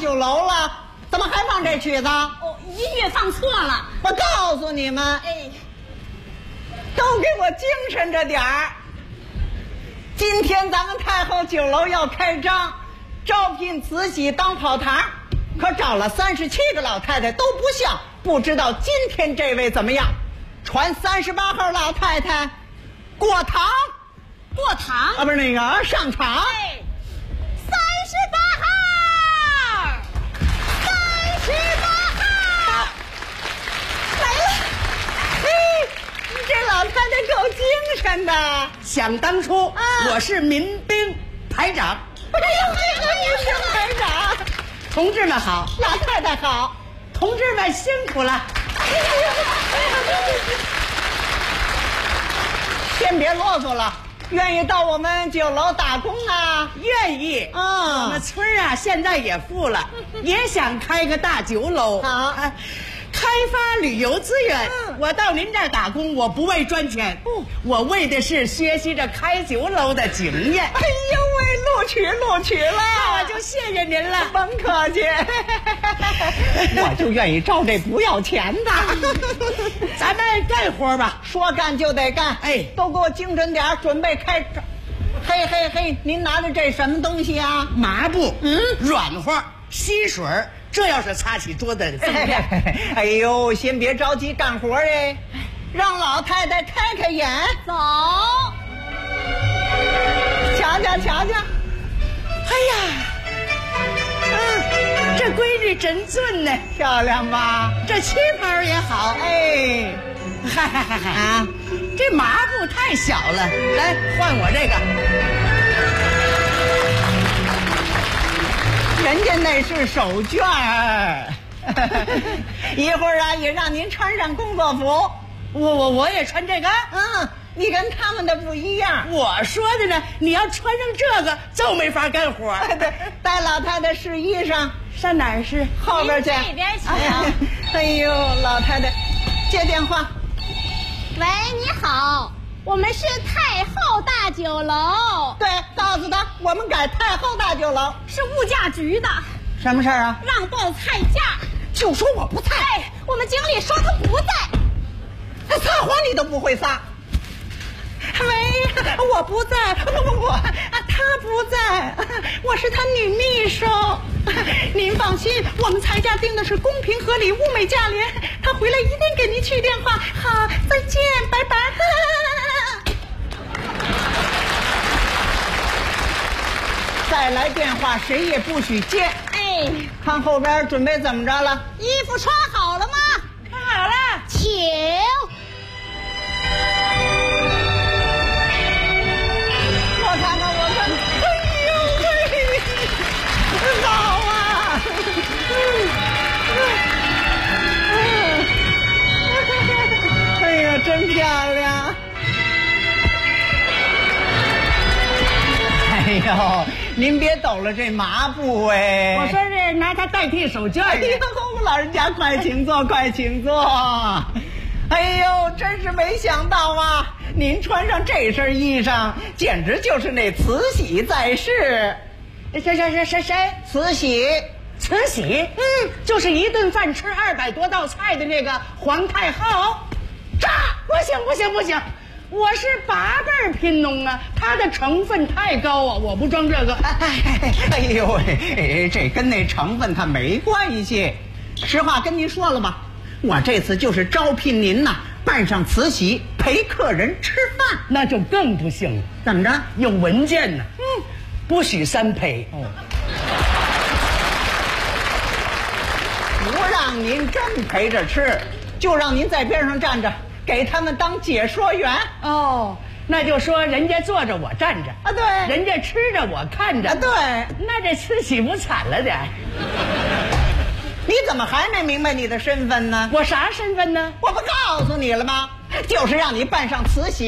酒楼了，怎么还放这曲子？ 哦，音乐放错了。 我告诉你们， 哎， 都给我精神着点儿。今天咱们太后酒楼要开张，招聘慈禧当跑堂，可找了37个老太太都不像，不知道今天这位怎么样？传38号老太太过堂啊，不是那个上场。 哎，38号来了。嘿，你这老太太够精神的。 想当初，我是民兵排长。 哎呦，你是排长。 同志们好， 老太太好， 同志们辛苦了。 先别啰嗦了，愿意到我们酒楼打工啊？ 愿意。我们村啊现在也富了，也想开个大酒楼。 好， 开发旅游资源。我到您这儿打工，我不为赚钱，我为的是学习着开酒楼的经验。 哎呦喂，录取了， 那我就谢谢您了。 甭客气。我就愿意招这不要钱的。 咱们干活吧， 说干就得干。 哎， 都给我精神点，准备开张。嘿，您拿的这什么东西啊？ 麻布，软和，吸水，这要是擦起桌子增亮。 哎呦，先别着急干活哎，让老太太开眼。 走。 瞧瞧。 哎呀，这闺女真俊呢， 漂亮吧？ 这旗袍也好。 哎， 嗨，这麻布太小了，来换我这个。 人家那是手绢儿。一会儿啊，也让您穿上工作服。 我也穿这个。 你跟他们的不一样。 我说的呢，你要穿上这个就没法干活。 对，带老太太试衣裳， 上哪儿试？ 后边去。 这边去。 哎呦，老太太，接电话。 喂，你好，我们是太后大酒楼。 对，告诉他我们改太后大酒楼。 是物价局的。 什么事儿啊？ 让报菜价。 就说我不在。 哎，我们经理说他不在。 撒谎你都不会撒。喂，我不在，不，他不在，我是他女秘书。您放心，我们菜价定的是公平合理、物美价廉，他回来一定给您去电话。好，再见，拜拜。再来电话谁也不许接。 哎， 看后边准备怎么着了？ 衣服穿好了吗？ 穿好了， 请。 我看，哎呦喂，好啊！哎呀，真漂亮！哎呦，您别抖了这麻布哎！ 我说是拿它代替手绢。 哎呦，老人家快请坐，快请坐。哎呦，真是没想到啊！您穿上这身衣裳，简直就是那慈禧在世。 谁？慈禧，就是一顿饭吃200多道菜的那个皇太后。不行，我是8辈贫农啊，它的成分太高啊，我不装这个。 哎呦喂，这跟那成分它没关系。实话跟您说了吧，我这次就是招聘您呐，扮上慈禧陪客人吃饭。 那就更不行了。 怎么着？ 有文件呢。不许3陪。 不让您真陪着吃，就让您在边上站着，给他们当解说员。 那就说人家坐着我站着啊，对， 人家吃着我看着啊，对。 那这慈禧不惨了点？ 你怎么还没明白你的身份呢？ 我啥身份呢？ 我不告诉你了吗？就是让你扮上慈禧